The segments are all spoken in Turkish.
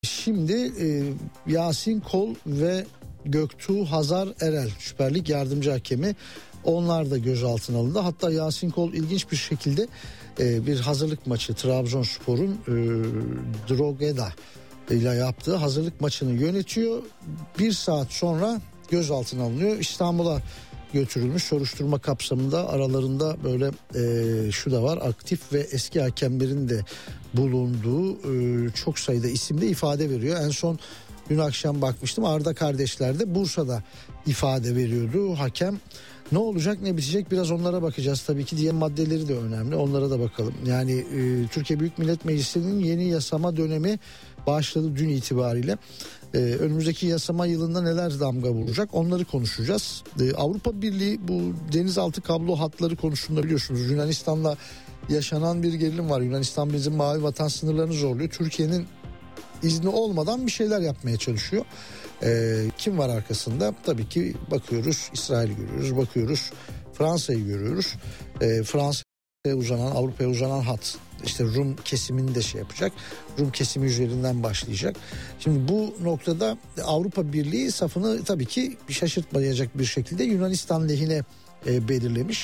Şimdi Yasin Kol ve Göktuğ Hazar Erel Süper Lig yardımcı hakemi, onlar da gözaltına alındı. Hatta Yasin Kol ilginç bir şekilde bir hazırlık maçı, Trabzonspor'un Drogheda ile yaptığı hazırlık maçını yönetiyor. Bir saat sonra gözaltına alınıyor. İstanbul'a götürülmüş. Soruşturma kapsamında aralarında böyle şu da var, aktif ve eski hakemlerin de bulunduğu çok sayıda isimde ifade veriyor. En son dün akşam bakmıştım, Arda kardeşler de Bursa'da ifade veriyordu. Hakem ne olacak ne bitecek biraz onlara bakacağız. Tabii ki diğer maddeleri de önemli, onlara da bakalım. Yani Türkiye Büyük Millet Meclisi'nin yeni yasama dönemi başladı dün itibariyle. Önümüzdeki yasama yılında neler damga vuracak onları konuşacağız. Avrupa Birliği bu denizaltı kablo hatları konusunda biliyorsunuz Yunanistan'la yaşanan bir gerilim var. Yunanistan bizim mavi vatan sınırlarını zorluyor. Türkiye'nin izni olmadan bir şeyler yapmaya çalışıyor. Kim var arkasında? Tabii ki bakıyoruz İsrail'i görüyoruz, bakıyoruz Fransa'yı görüyoruz. Fransa'ya uzanan, Avrupa'ya uzanan hat, işte Rum kesimini de şey yapacak. Rum kesimi üzerinden başlayacak. Şimdi bu noktada Avrupa Birliği safını tabii ki şaşırtmayacak bir şekilde Yunanistan lehine belirlemiş.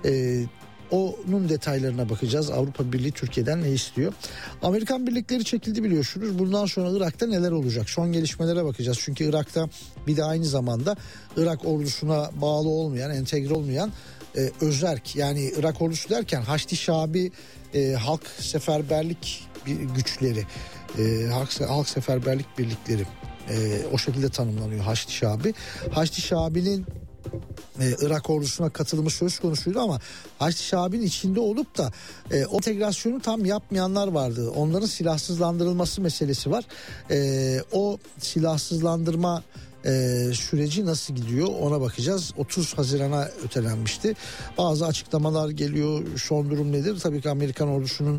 Onun detaylarına bakacağız. Avrupa Birliği Türkiye'den ne istiyor? Amerikan birlikleri çekildi biliyorsunuz. Bundan sonra Irak'ta neler olacak? Son gelişmelere bakacağız. Çünkü Irak'ta bir de aynı zamanda Irak ordusuna bağlı olmayan, entegre olmayan özerk, yani Irak ordusu derken Haçlı Şabi Halk Seferberlik güçleri, Halk Seferberlik birlikleri o şekilde tanımlanıyor Haçlı Şabi. Haçlı Şabi'nin Irak ordusuna katılımı söz konusuydu ama Haçlı Şabi'nin içinde olup da o entegrasyonu tam yapmayanlar vardı. Onların silahsızlandırılması meselesi var. O silahsızlandırma süreci nasıl gidiyor ona bakacağız. 30 Haziran'a ötelenmişti. Bazı açıklamalar geliyor. Son durum nedir? Tabii ki Amerikan ordusunun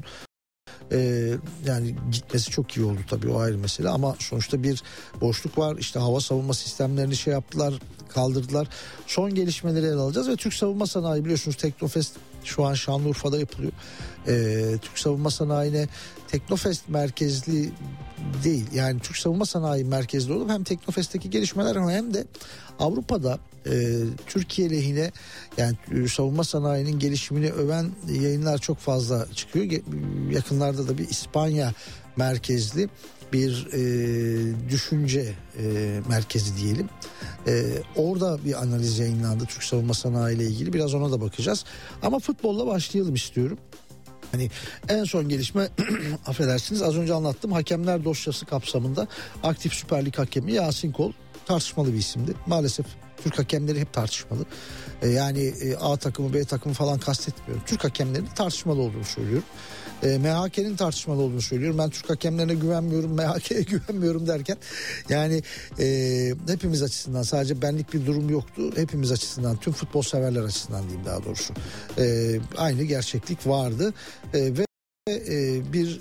yani gitmesi çok iyi oldu tabii, o ayrı mesele ama sonuçta bir boşluk var. İşte hava savunma sistemlerini şey yaptılar, kaldırdılar. Son gelişmeleri ele alacağız ve Türk Savunma Sanayi biliyorsunuz Teknofest şu an Şanlıurfa'da yapılıyor. Türk Savunma Sanayi'ne Teknofest merkezli değil, yani Türk Savunma Sanayi merkezli olup hem Teknofest'teki gelişmeler hem de Avrupa'da Türkiye lehine, yani savunma sanayinin gelişimini öven yayınlar çok fazla çıkıyor. Yakınlarda da bir İspanya merkezli bir düşünce merkezi diyelim. Orada bir analiz yayınlandı Türk savunma sanayi ile ilgili, biraz ona da bakacağız. Ama futbolla başlayalım istiyorum. Hani en son gelişme affedersiniz, az önce anlattım, hakemler dosyası kapsamında aktif Süper Lig hakemi Yasin Kol tartışmalı bir isimdi. Maalesef Türk hakemleri hep tartışmalı. Yani A takımı B takımı falan kastetmiyorum. Türk hakemlerinin tartışmalı olduğunu söylüyorum. MHK'nin tartışmalı olduğunu söylüyorum. Ben Türk hakemlerine güvenmiyorum, MHK'ye güvenmiyorum derken yani hepimiz açısından, sadece benlik bir durum yoktu. Hepimiz açısından, tüm futbol severler açısından diyeyim daha doğrusu. Aynı gerçeklik vardı ve bir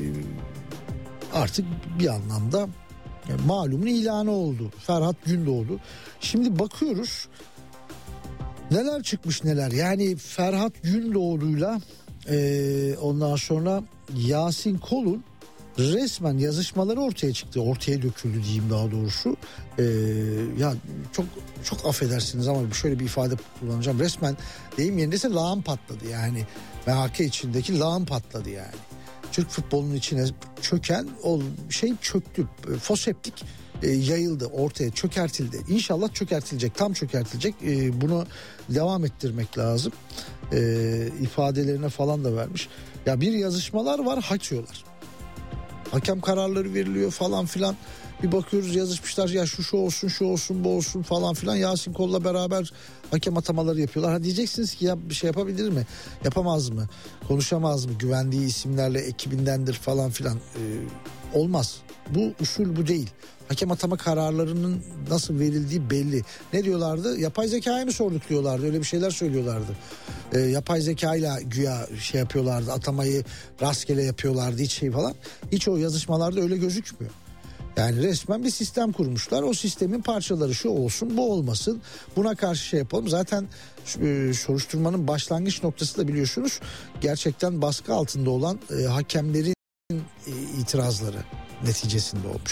artık bir anlamda malumun ilanı oldu. Ferhat Gündoğdu. Şimdi bakıyoruz neler çıkmış neler. Yani Ferhat Gündoğdu'yla ondan sonra Yasin Kol'un resmen yazışmaları ortaya çıktı. Ortaya döküldü diyeyim daha doğrusu. Ya çok affedersiniz ama şöyle bir ifade kullanacağım. Resmen deyim yerindeyse lağım patladı yani. MHK içindeki lağım patladı yani. Türk futbolunun içine çöken o şey çöktü. Foseptik yayıldı, ortaya çökertildi. İnşallah çökertilecek, tam çökertilecek. Bunu devam ettirmek lazım. İfadelerine falan da vermiş. Ya bir yazışmalar var, haçıyorlar. Hakem kararları veriliyor falan filan. Bir bakıyoruz yazışmışlar, ya şu olsun, şu olsun, bu olsun falan filan. Yasin Kol'la beraber hakem atamaları yapıyorlar. Ha diyeceksiniz ki ya bir şey yapabilir mi? Yapamaz mı? Konuşamaz mı? Güvendiği isimlerle ekibindendir falan filan. Olmaz. Bu usul bu değil. Hakem atama kararlarının nasıl verildiği belli. Ne diyorlardı? Yapay zekaya mı sorduk diyorlardı. Öyle bir şeyler söylüyorlardı. Yapay zekayla güya şey yapıyorlardı. Atamayı rastgele yapıyorlardı hiç şey falan. Hiç o yazışmalarda öyle gözükmüyor. Yani resmen bir sistem kurmuşlar. O sistemin parçaları şu olsun, bu olmasın. Buna karşı şey yapalım. Zaten soruşturmanın başlangıç noktası da biliyorsunuz gerçekten baskı altında olan hakemlerin itirazları. neticesinde olmuş.